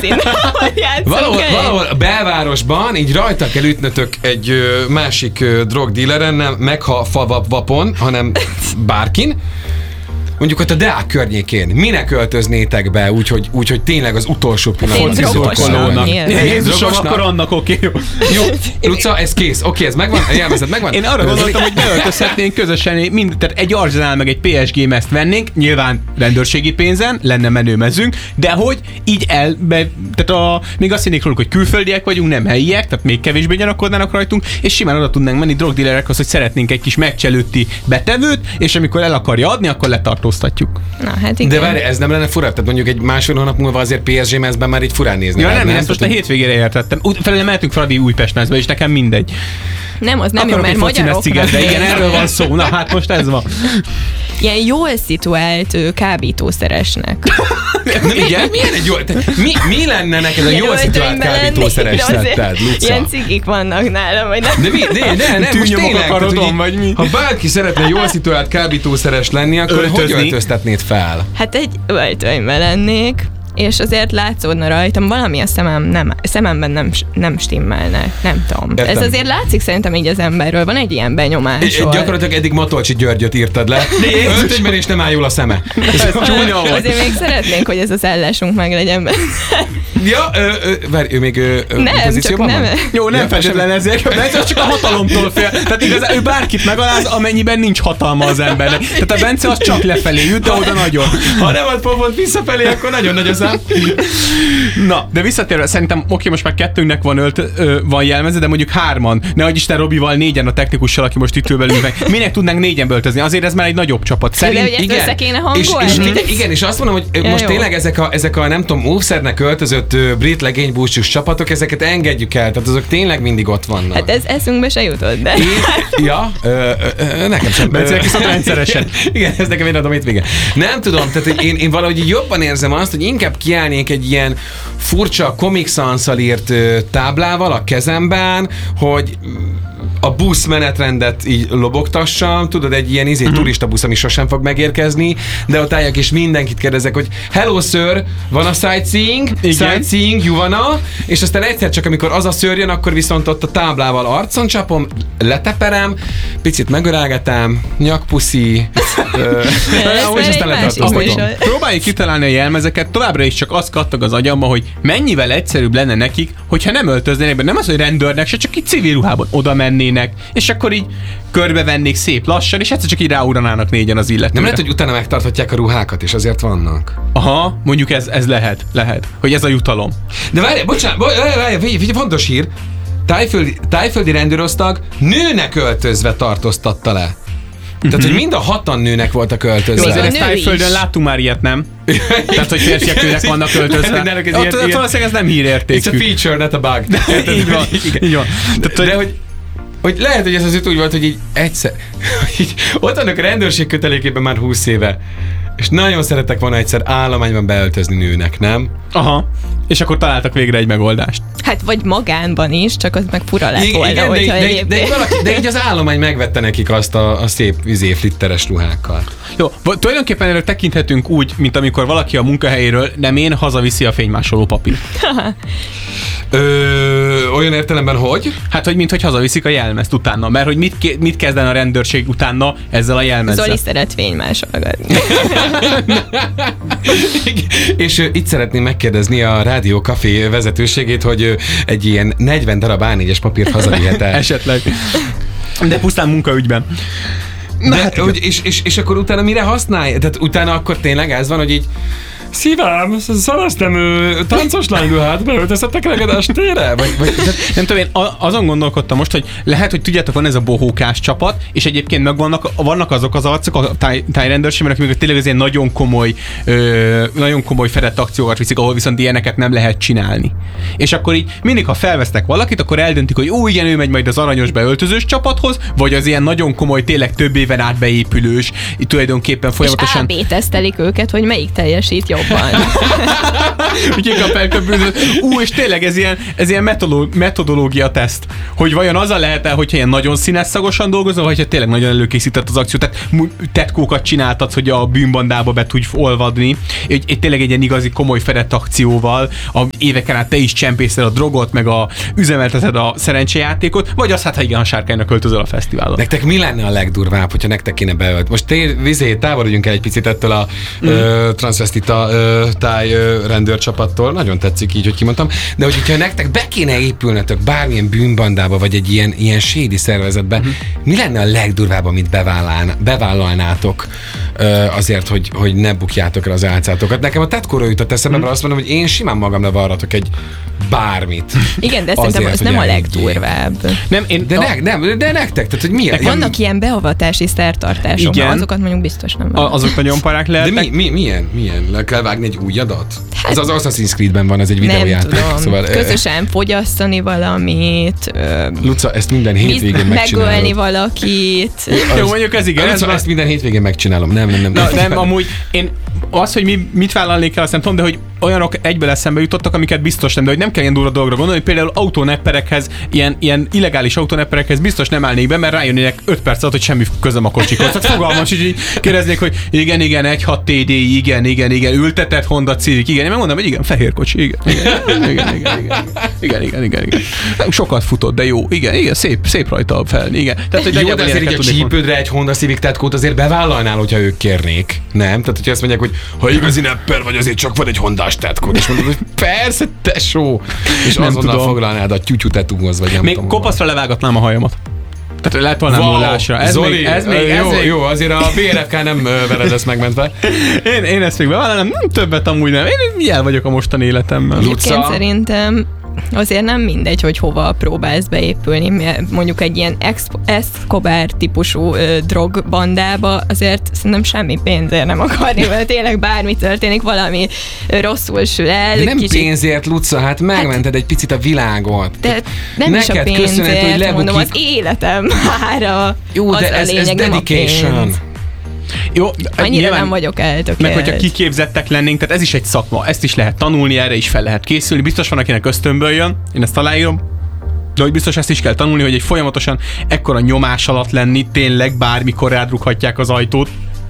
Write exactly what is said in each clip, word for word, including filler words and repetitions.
helyszín, hogy játszunk valahol, el. valahol a belvárosban így rajta kell ütnötök egy ö, másik ö, drogdíleren, nem megha-fa-vapon, hanem bárkin. Mondjuk ott a Deák környékén. Minek öltöznétek be, úgyhogy úgy, hogy tényleg az utolsó pillanat. Én drogosnak. Jézusom, akkor annak oké. Okay. Jó, Luca, ez kész. Oké, okay, ez megvan? A jelmezet megvan? Én arra gondoltam, hogy beöltözhetnénk közösen, mind, tehát egy Arsenal meg egy pé es gé mezt vennénk, nyilván rendőrségi pénzen, lenne menő mezünk, de hogy így el, be, tehát a, még azt hinnék róluk, hogy külföldiek vagyunk, nem helyiek, tehát még kevésbé gyanakodnának rajtunk, és simán oda tudnánk menni drogdílerekhoz, hogy szeretnénk egy kis megcselőtti betevőt, és amikor el akarja adni, akkor letartóztatjuk. Na, hát igen. De várj, ez nem lenne fura? Tehát mondjuk egy másfél hónap múlva azért pé es gé mezben már így furán nézni. Ja, nem, nem, ezt most a hétvégére értettem. Felé mehetünk Fradi Újpest mezbe, és nekem mindegy. Nem, az nem Akarok jó, mert magyaroknak. De igen, erről van szó. Na, hát most ez van. Ilyen jól szituált ö, kábítószeresnek. Nem, igen? Milyen egy jó, te, mi, mi lenne neked a jól szituált kábítószeres szetted, Luca? Ilyen cigik vannak nálam, vagy nem? De mi? De, de, nem, most tényleg, a karodon, így, vagy mi? Ha bárki szeretne jól szituált kábítószeres lenni, akkor Öltözni. hogy öltöztetnéd fel? Hát egy öltönyben lennék, és azért látszódna rajtam, valami a szemem nem, szememben nem, nem stimmelne, nem tudom. Értem. Ez azért látszik szerintem így az emberről, van egy ilyen benyomás. Gyakorlatilag eddig Matolcsi Györgyöt írtad le. Öltönyben és nem áll jól a szeme. Ez csúnya volt. Azért még szeretnénk, hogy ez az ellásunk meg legyen benne. Ja, ö, ö, várj, ő még ö, nem, pozícióban csak van? nem. Jó, nem feltétlenül ezért, Bence az csak a hatalomtól fél. Tehát igazán ő bárkit megaláz, amennyiben nincs hatalma az embernek. Tehát a Bence az csak lefelé jut, de oda nagyon. Ha nem ad pofont visszafelé, akkor nagyon nagy az ám. Na, de visszatérve, szerintem oké, most már kettőnknek van, ölt, ö, van jelmeze, de mondjuk hárman. Nehogy Isten Robival, négyen a technikussal, aki most itt ül belül meg. Minek tudnánk négyen öltözni? Azért ez már egy nagyobb csapat. Szerint, de hogy ezt össze kéne hangolni? És, és igen, igen, és azt mondom, hogy ja, most jó. tényleg ezek a, ezek a nem tudom, óvszernek öltözött ö, brit legénybúcsús csapatok, ezeket engedjük el, tehát azok tényleg mindig ott vannak. Hát ez eszünkbe se jutott, de... Én, ja, ö, ö, ö, nekem sem. Bence viszont rendszeresen. Igen, igen, ez nekem én adom itt vége. Nem tudom, tehát hogy én, én valahogy jobban érzem azt, hogy inkább kiállnék egy ilyen furcsa Comic Sans-szal írt ö, táblával a kezemben, hogy a busz menetrendet így lobogtassam, tudod, egy ilyen izé, uh-huh. turista busz, ami sosem fog megérkezni, de ott álljak és mindenkit kérdezek, hogy hello sir, van a sightseeing, igen. sightseeing, you wanna? És aztán egyszer csak, amikor az a szőr jön, akkor viszont ott a táblával arcon csapom, leteperem, picit megölelgetem, nyakpuszi, és aztán letartóztatom. Próbáljuk kitalálni a jelmezeket, továbbra is csak az kattog az agyamba, hogy mennyivel egyszerűbb lenne nekik, hogyha nem öltöznének be, nem az, hogy rendőrnek, se csak így civil ruhában oda mennének, és akkor így körbevennék szép lassan, és egyszer csak így ráugranának négyen az illetőre. Nem lehet, hogy utána megtarthatják a ruhákat, és azért vannak. Aha, mondjuk ez, ez lehet, lehet, hogy ez a jutalom. De várj, bocsánat, várj, várj, fontos hír, tájföldi, tájföldi rendőrosztag nőnek öltözve tartóztatta le. Tehát, hogy mind a hatan nőnek voltak öltözve. Azért ezt Tájföldön láttunk már ilyet, nem? Tehát, hogy férfiak nőnek vannak öltözve. Ott valószínűleg ez nem hírértékű. It's a feature, not a bug. Így van, így van. De hogy hogy lehet, hogy ez azért úgy volt, hogy így egyszer, így, ott vannak a rendőrség kötelékében már húsz éve, és nagyon szerettek volna egyszer állományban beöltözni nőnek, nem? Aha. És akkor találtak végre egy megoldást. Hát vagy magánban is, csak az meg fura lett volna, igen, hogyha de, de, de, valaki, de így az állomány megvette nekik azt a, a szép izé, flitteres ruhákkal. Jó, tulajdonképpen erről tekinthetünk úgy, mint amikor valaki a munkahelyéről, nem én, hazaviszi a fénymásoló papírt. Ö, olyan értelemben, hogy? Hát, hogy minthogy hazaviszik a jelmezt utána, mert hogy mit, mit kezden a rendőrség utána ezzel a jelmezzel. Zoli szeret fénymásolgatni. És uh, itt szeretném megkérdezni a Rádió Café vezetőségét, hogy uh, egy ilyen negyven darab á négyes papírt hazavihet-e. Esetleg. De pusztán munkaügyben. De, hát, hogy, és, és, és akkor utána mire használja? Tehát utána akkor tényleg ez van, hogy így szívám, szereztem táncos lányruhát, beöltöztetek neked estére? Vagy, vagy, de... Nem tudom, én azon gondolkodtam most, hogy lehet, hogy tudjátok, van ez a bohókás csapat, és egyébként meg vannak, vannak azok az arcok a táj, tájrendőrségben, akik tényleg az ilyen nagyon komoly, ö, nagyon komoly fedett akciókat viszik, ahol viszont ilyeneket nem lehet csinálni. És akkor így mindig, ha felvesznek valakit, akkor eldöntik, hogy ó, igen, ő megy majd az aranyos beöltözős csapathoz, vagy az ilyen nagyon komoly, tényleg több éven át beépülős, így tulajdonképpen folyamatosan... És á bé tesztelik őket, hogy melyik teljesít jobban. jobban. Kikap el bűnöt. Ú, és tényleg ez ilyen, ez ilyen metodoló, metodológia teszt, hogy vajon az a lehet-e, hogyha ilyen nagyon színeszagosan dolgozol, vagy ha tényleg nagyon előkészített az akció, tehát tetkókat csináltad, hogy a bűnbandába be tudj olvadni, egy, egy tényleg egy ilyen igazi komoly fedett akcióval, a éveken át te is csempészel a drogot, meg a üzemelteted a szerencsejátékot, vagy az hát, ha igen, a sárkánynak költözöl a fesztiválon. Nektek mi lenne a legdurvább, hogyha nektek kéne beölt? Most té- vizé, távolodjunk el egy picit ettől a mm. ö, transvestita ö, táj ö, rendőrcsapattól. Nagyon tetszik így, hogy kimondtam. De hogy, hogyha nektek be kéne épülnetek bármilyen bűnbandába, vagy egy ilyen, ilyen shady szervezetbe, mm. mi lenne a legdurvább, amit bevállalnátok ö, azért, hogy, hogy ne bukjátok el az álcátokat? Nekem a tetkóról jutott eszembe, mert mm. azt mondom, hogy én simán magamra varratok egy bármit. Igen, de szerintem az nem a legdurvább. Nem, én, de, ne, nem, de nektek, tehát hogy mi? Vannak ilyen beavatási szertartások, azokat mondjuk biztos nem. A, azok nagyon parák lehetnek. De mi, mi, milyen? Milyen? Le kell vágni egy új adat? Hát, ez az Assassin's Creed-ben van, ez egy videójáték. Nem tudom. Szóval, közösen fogyasztani valamit. Luca, ezt minden hétvégén megcsinálom. Megölni valakit. Az, jó, mondjuk ez igen. Luca, ez ezt minden hétvégén megcsinálom. Nem, nem, nem. Na, nem, amúgy én az, hogy mi mit vállalnék el, azt nem tudom, de hogy olyanok egyből eszembe jutottak, amiket biztos nem, de hogy nem kell ilyen durva dolgra gondolni, hogy például autónepperekhez, ilyen, ilyen illegális autónepperekhez biztos nem állnék be, mert rájönnének öt perc alatt, hogy semmi közöm a kocsikhoz. Tehát fogalmas, hogy így kérdeznék, hogy igen, igen, egy hat té dé, igen, igen, igen, ültetett Honda Civic, igen, én megmondom, hogy igen, fehér kocsi, igen, igen, igen, igen, igen, igen, igen, igen, igen. Sokat futott, de jó, igen, igen, szép, szép rajta felni, igen. Tehát, hogy jó, de azért így a csípődre egy Honda Civic tetkót azért bevállalnál, hogyha ők kérnék, nem? Tehát, hogyha azt mondják, hogy ha igazi nepper vagy, azért csak van egy Hondás tetkód, és mondod, hogy persze, tesó, és nem azonnal tudom. Foglalnád a tyútyú tetúhoz, vagy nem még tudom. kopaszra levágatnám a hajamat. Tehát lehet volna wow, nullásra. Ez Zoli, még, ez még, jó, ez még... jó, azért a bé er ef ká nem veled ezt megmentve. én, én ezt még bevállalnám, nem többet amúgy nem. Én el vagyok a mostani életemmel. Egyébként szerintem azért nem mindegy, hogy hova próbálsz beépülni, mert mondjuk egy ilyen Escobar típusú ö, drogbandába azért szerintem semmi pénzért nem akarni, mert tényleg bármi történik, valami rosszul sül el. De nem kicsit... pénzért, Luca, hát megmented hát, egy picit a világot. De nem Neked is a pénzért, hogy mondom, az életem hára. Jó, az de a ez, lényeg, ez dedication. Jó, annyira nyilván, nem vagyok eltökélt. Meg hogyha kiképzettek lennénk, tehát ez is egy szakma, ezt is lehet tanulni, erre is fel lehet készülni. Biztos van, akinek ösztönből jön, én ezt aláírom, de hogy biztos ezt is kell tanulni, hogy egy folyamatosan ekkora nyomás alatt lenni, tényleg bármikor rádrukhatják az ajtót,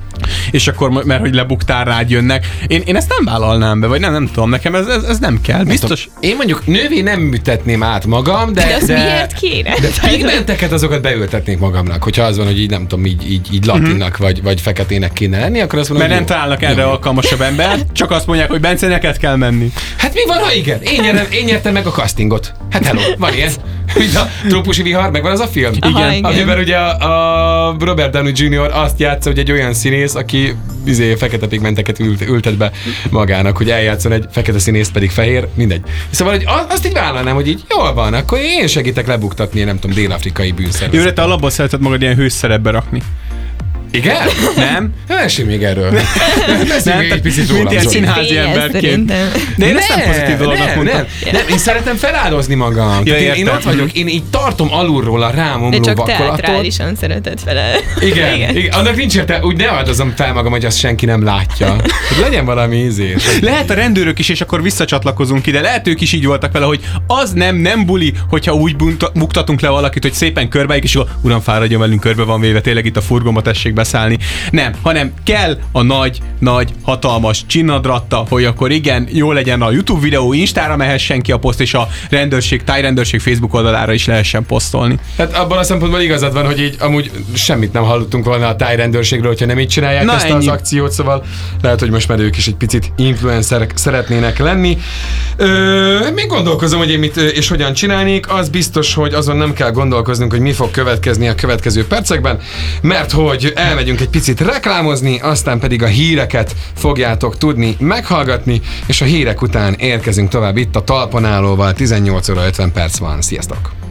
és akkor, mert hogy lebuktál, rád jönnek. Én, én ezt nem vállalnám be, vagy nem, nem tudom, nekem ez, ez, ez nem kell. Biztos. Én mondjuk nővé nem műtetném át magam, de... De az de, miért kéne? De pigmenteket azokat beültetnék magamnak, hogyha az van, hogy így nem tudom, így, így, így latinnak, uh-huh. vagy, vagy feketének kéne lenni, akkor azt mondom, mert nem találnak erre jó. alkalmasabb embert, csak azt mondják, hogy Bence, neked kell menni. Hát mi van, ha igen? Én, nyerem, én nyertem meg a castingot. Hát hello, van ilyen. Mint a Trópusi vihar, meg van az a film. Aha, igen. Amiben ugye a, a Robert Downey junior azt játsza, hogy egy olyan színész, aki izé, fekete pigmenteket ült, ültet be magának, hogy eljátszon egy fekete színész, pedig fehér, mindegy. Szóval hogy azt így vállalnám, hogy így jól van, akkor én segítek lebuktatni, nem tudom, dél-afrikai bűnszervezetet. Jó, de te alapból szereted magad ilyen hősszerepbe rakni. Igen? Nem? Mesélj még erről. Beszéljünk még egy picit rólam. Mint ilyen színházi emberként. De én ezt nem pozitív dolognak mondtam. Nem, nem, én szeretem feláldozni magam. Ja, én, én ott vagyok, én így tartom alulról a rám omló vakkolatot. De csak teátrálisan szereted fel. Igen, igen. igen. Annak nincs értelme, úgy ne áldozom fel magam, hogy azt senki nem látja. Hogy legyen valami ízés. Lehet a rendőrök is, és akkor visszacsatlakozunk ide. Lehet ők is így voltak vele, hogy az nem, nem buli, hogyha úgy buktatunk le valakit, hogy szépen körbeik, és akkor uram, fáradjon velünk, körbe van véve, tényleg itt a furgonba tessék beszállni. Nem, hanem kell a nagy, nagy, hatalmas csinnadratta, hogy akkor igen, jó legyen a YouTube videó, Instára mehessen ki a poszt, és a rendőrség, tájrendőrség Facebook oldalára is lehessen posztolni. Hát abban a szempontból igazad van, hogy így amúgy semmit nem hallottunk volna a tájrendőrségről, hogyha nem így csinálják Na, ezt ennyi. az akciót, szóval lehet, hogy most már ők is egy picit influencerek szeretnének lenni. Ö, még gondolkozom, hogy én mit és hogyan csinálnék, az biztos, hogy azon nem kell gondolkoznunk, hogy mi fog következni a következő percekben, mert hogy elmegyünk egy picit reklámozni, aztán pedig a híreket fogjátok tudni meghallgatni, és a hírek után érkezünk tovább itt a Talpon Állóval, tizennyolc óra ötven perc van. Sziasztok!